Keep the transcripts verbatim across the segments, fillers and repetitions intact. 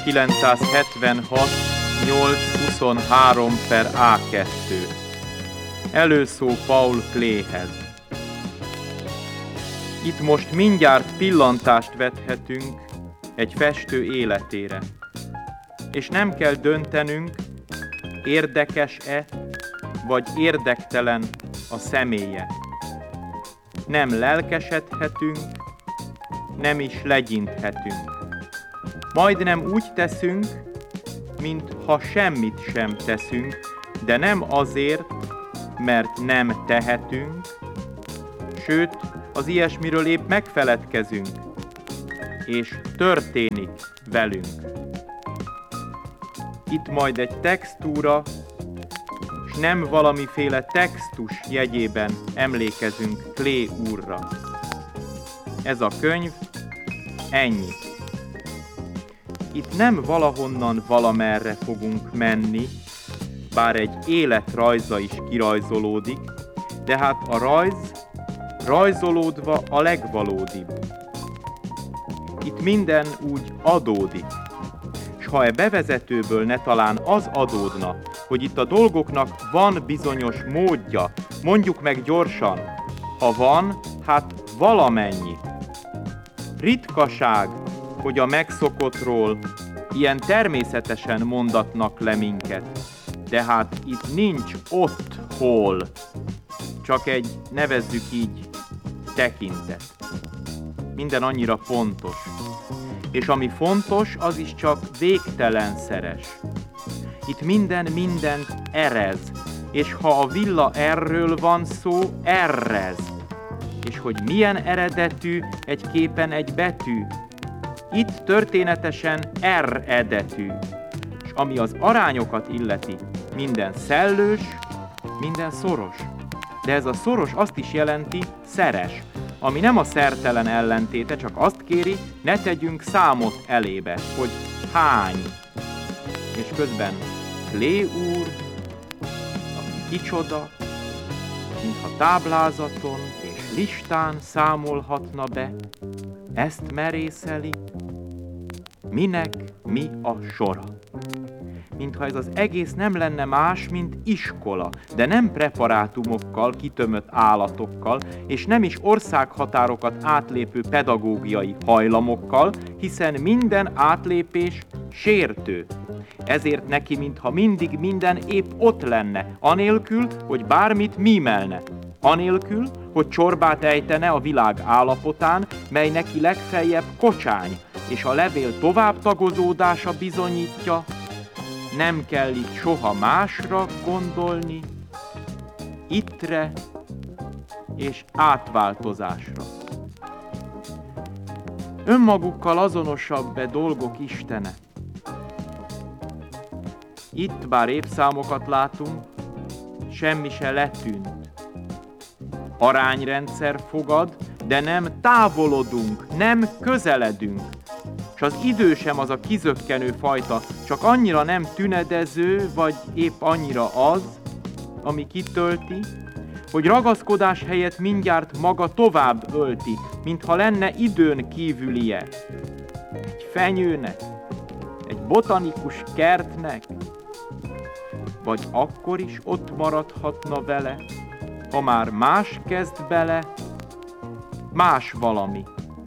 kilencszázhetvenhat nyolc huszonhárom per á kettő. Előszó Paul Kléhez. Itt most mindjárt pillantást vethetünk egy festő életére, és nem kell döntenünk, érdekes-e, vagy érdektelen a személye. Nem lelkesedhetünk, nem is legyinthetünk. Majdnem úgy teszünk, mintha semmit sem teszünk, de nem azért, mert nem tehetünk, sőt, az ilyesmiről épp megfeledkezünk, és történik velünk. Itt majd egy textúra, s nem valamiféle textus jegyében emlékezünk Klé úrra. Ez a könyv ennyi. Itt nem valahonnan valamerre fogunk menni, bár egy életrajza is kirajzolódik, de hát a rajz rajzolódva a legvalódibb. Itt minden úgy adódik, s ha e bevezetőből ne talán az adódna, hogy itt a dolgoknak van bizonyos módja, mondjuk meg gyorsan, ha van, hát valamennyi. Ritkaság, hogy a megszokottról ilyen természetesen mondatnak le minket, de hát itt nincs ott hol, csak egy, nevezzük így, tekintet. Minden annyira fontos. És ami fontos, az is csak végtelenszeres. Itt minden mindent erez, és ha a villa erről van szó, errez. És hogy milyen eredetű egy képen egy betű, itt történetesen R-edetű. És ami az arányokat illeti, minden szellős, minden szoros. De ez a szoros azt is jelenti szeres, ami nem a szertelen ellentéte, csak azt kéri, ne tegyünk számot elébe, hogy hány. És közben Klé úr, aki kicsoda, mintha táblázaton és listán számolhatna be, ezt merészeli, minek mi a sora. Mintha ez az egész nem lenne más, mint iskola, de nem preparátumokkal, kitömött állatokkal, és nem is országhatárokat átlépő pedagógiai hajlamokkal, hiszen minden átlépés sértő. Ezért neki, mintha mindig minden épp ott lenne, anélkül, hogy bármit mímelne. Anélkül, hogy csorbát ejtene a világ állapotán, mely neki legfeljebb kocsány, és a levél tovább tagozódása bizonyítja, nem kell itt soha másra gondolni, ittre és átváltozásra. Önmagukkal azonosabb-e dolgok istene? Itt bár évszámokat látunk, semmi se letűnt. Arányrendszer fogad, de nem távolodunk, nem közeledünk. S az idő sem az a kizökkenő fajta, csak annyira nem tünedező, vagy épp annyira az, ami kitölti, hogy ragaszkodás helyett mindjárt maga tovább ölti, mintha lenne időn kívülie. Egy fenyőnek, egy botanikus kertnek, vagy akkor is ott maradhatna vele, ha már más kezd bele, más valami.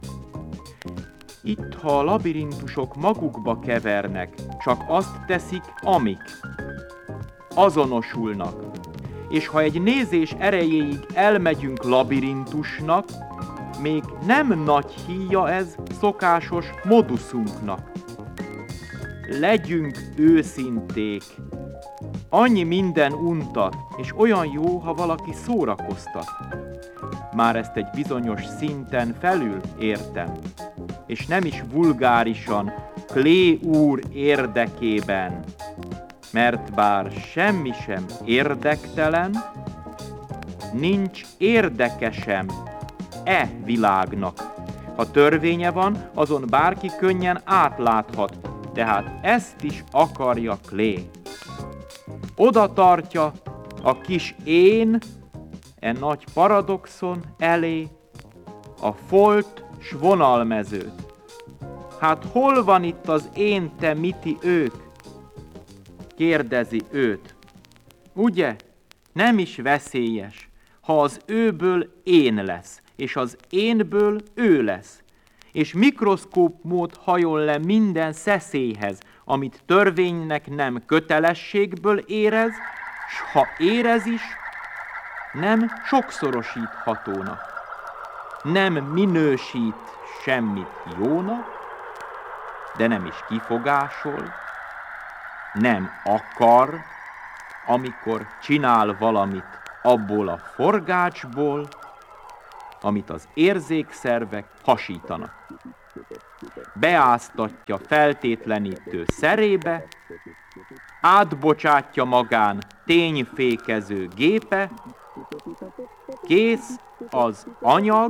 Itt, ha a labirintusok magukba kevernek, csak azt teszik, amik. Azonosulnak. És ha egy nézés erejéig elmegyünk labirintusnak, még nem nagy híja ez szokásos moduszunknak. Legyünk őszinték. Annyi minden untat, és olyan jó, ha valaki szórakoztat. Már ezt egy bizonyos szinten felül értem. És nem is vulgárisan, Klé úr érdekében, mert bár semmi sem érdektelen, nincs érdeke sem e világnak. Ha törvénye van, azon bárki könnyen átláthat, tehát ezt is akarja Klé. Oda tartja a kis én e nagy paradoxon elé a folt s vonalmezőt. Hát hol van itt az én te miti ők? Kérdezi őt. Ugye, nem is veszélyes, ha az őből én lesz, és az énből ő lesz, és mikroszkóp mód hajol le minden szeszélyhez, amit törvénynek nem kötelességből érez, s ha érez is, nem sokszorosíthatónak, nem minősít semmit jónak, de nem is kifogásol, nem akar, amikor csinál valamit abból a forgácsból, amit az érzékszervek hasítanak. Beáztatja feltétlenítő szerébe, átbocsátja magán tényfékező gépe, kész az anyag,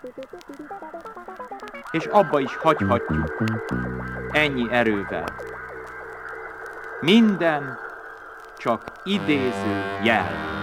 és abba is hagyhatjuk ennyi erővel. Minden csak idéző jel.